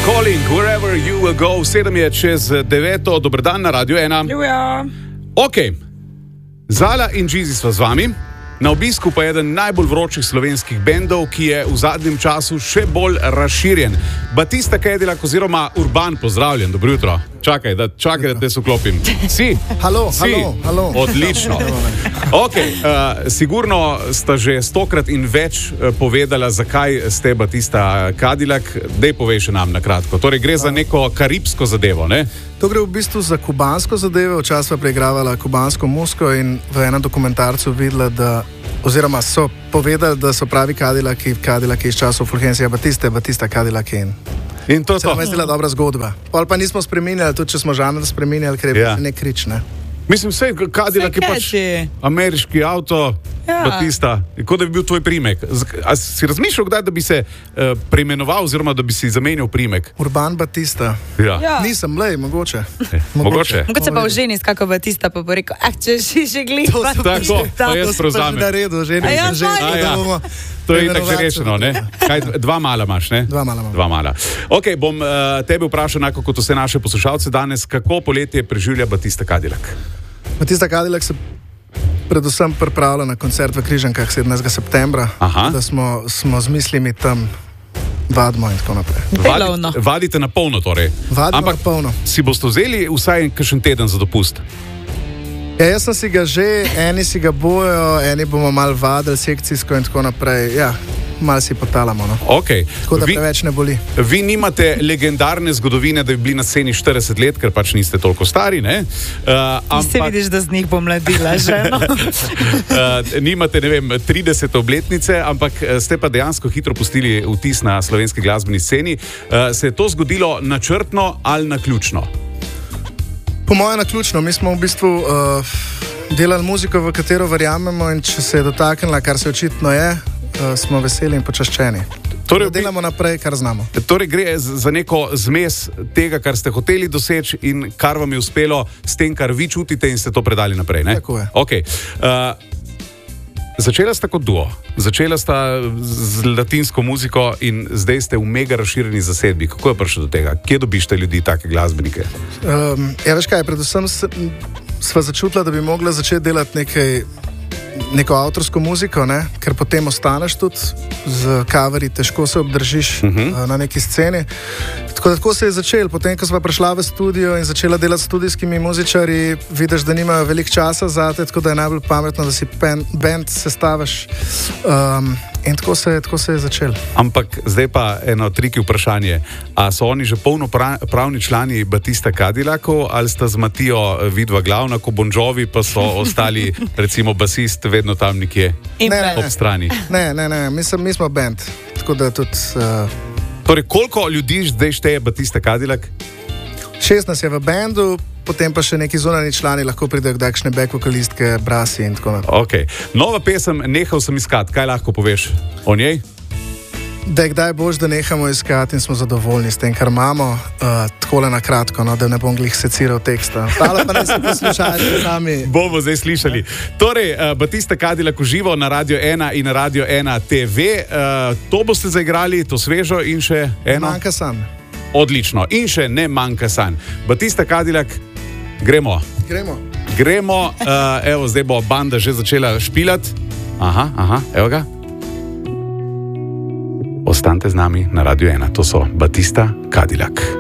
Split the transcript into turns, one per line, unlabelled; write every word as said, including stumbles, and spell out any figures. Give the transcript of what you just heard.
Calling, wherever you will go, sedem je čez deveto, dober dan na Radio ena.
Ljuja.
Ok, Zala in Jeezy sva z vami, na obisku pa je eden najbolj vročih slovenskih bendov, ki je v zadnjem času še bolj razširjen. Batista Cadillac oziroma Urban, pozdravljen, dobro jutro. Čakaj, da, čakaj, da te soklopim. Si?
Halo,
si?
halo, halo.
Odlično. Ok, uh, sigurno sta že stokrat in več uh, povedala, zakaj ste Batista Cadillac. Dej povej še nam na kratko. Torej, gre za neko karibsko zadevo, ne?
To gre v bistvu za kubansko zadevo. Včasih pa preigravala kubansko muziko in v enem dokumentarcu videla, da oziroma so povedali, da so pravi Cadillaki, Cadillaki iz časov Fulgencija Batiste, Batista Cadillaki.
In to je to.
Se nam je zdela dobra zgodba. Pol pa nismo spreminjali, tudi če smo žanr spreminjali, ker je
Ja.
nek krič, ne?
Mislim, vse Cadillac je pač
catchy.
ameriški avto,
Ja.
Batista, kot da bi bil tvoj primek. Z- A si razmišljal kdaj, da bi se uh, preimenoval oziroma da bi si zamenjal primek?
Urban Batista.
Ja.
Ja.
Nisem, lej, mogoče.
Eh, mogoče.
Mogoče pa v ženi s kako Batista pa bo rekel, ah, če si že glih.
To so-
Tako, pa jaz
To si pa že
prevzamem.
naredil, že
A ja,
nisem že.
fajn.
A ja.
da bomo
To je itak že
preimenovačili.
rešeno, ne? Kaj, dva mala imaš, ne?
Dva mala imam.
Dva mala. Ok, bom uh, tebe vprašal, enako kot vse naše poslušalce danes, kako poletje preživlja Batista Cadillac?
Batista Cadillac se predvsem pripravlja na koncert v Križankah sedemnajstega septembra,
Aha.
da smo, smo z mislimi tam vadimo in tako naprej.
Delovno.
Vadite, vadite na polno, torej.
Vadimo
Ampak
na polno.
si boste vzeli vsaj kakšen teden za dopust?
Ja, jaz sem si ga že, eni si ga bojo, eni bomo mal vadili sekcijsko in tako naprej. Ja, mal si potalamo, no.
Ok.
Tako da
Vi,
preveč ne boli.
vi nimate legendarne zgodovine, da bi bili na sceni štirideset let, ker pač niste toliko stari, ne? Uh,
Se vidiš, da z njih bom mladila že, no?
Uh, nimate, ne vem, tridesete obletnice, ampak eh, ste pa dejansko hitro pustili vtis na slovenski glasbeni sceni. Uh, se je to zgodilo načrtno ali naključno?
Po mojem naključno, mi smo v bistvu uh, delali muziko, v katero verjamemo in če se je dotaknila, kar se očitno je, uh, smo veseli in počaščeni.
Torej,
Da delamo naprej, kar znamo.
Torej gre z- za neko zmes tega, kar ste hoteli doseči in kar vam je uspelo s tem, kar vi čutite in ste to predali naprej. Ne?
Tako je.
Okay. Uh, začela sta kot duo, začela sta z latinsko muziko in zdaj ste v mega razširjeni zasedbi. Kako je prišlo do tega? Kje dobiš te ljudi, take glasbenike?
Um, ja, veš kaj, predvsem s- m, sva začutila, da bi mogla začeti delati nekaj, neko avtorsko muziko, ne? Ker potem ostaneš tudi z coverji, težko se obdržiš uh -huh. uh, na neki sceni. Tako da tako se je začelo. Potem, ko sva prišla v studio in začela delati s studijskimi muzičarji, vidiš, da nimajo veliko časa za te, tako da je najbolj pametno, da si pen, band sestaviš. Um, in tako se, tako se je začelo.
Ampak zdaj pa eno triki vprašanje. A so oni že polnopravni člani Batista Cadillacov ali sta z Matijo vidva glavna, ko Bon Jovi pa so ostali, recimo basist, vedno tam nekje
In
Ne, ne,
ob strani?
Ne, ne, ne, mi, sem, mi smo band. Tako da tudi uh,
Torej, koliko ljudi zdaj šteje Batista Cadillac?
šestnajst je v bendu, potem pa še neki zunanji člani lahko pridejo, kdaj kakšne back vokalistke, brasi in tako naprej.
Okay. Nova pesem, nehal sem iskati. Kaj lahko poveš o njej?
Da je kdaj boš, da nehamo iskati in smo zadovoljni s tem, kar imamo, uh, takole na kratko, no, da ne bom glih seciral teksta. Ostalo pa ne se poslušajte sami.
Bomo zdaj slišali. Torej, uh, Batista Cadillac uživo na Radio ena in Radio ena T V. Uh, to boste zaigrali, to svežo in še eno.
Manjka sam.
Odlično. In še ne manjka sanj. Batista Cadillac, gremo.
Gremo.
Gremo, uh, evo, zdaj bo banda že začela špilati. Aha, aha, evo ga. Ostanite z nami na Radio ena, to so Batista Cadillac.